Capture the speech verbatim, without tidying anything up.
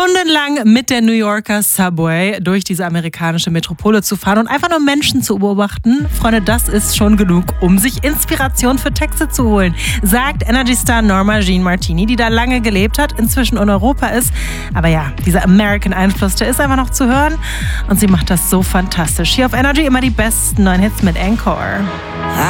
Stundenlang mit der New Yorker Subway durch diese amerikanische Metropole zu fahren und einfach nur Menschen zu beobachten, Freunde, das ist schon genug, um sich Inspiration für Texte zu holen, sagt Energy-Star Norma Jean Martini, die da lange gelebt hat, inzwischen in Europa ist. Aber ja, dieser American-Einfluss, der ist einfach noch zu hören und sie macht das so fantastisch. Hier auf Energy immer die besten neuen Hits mit Encore.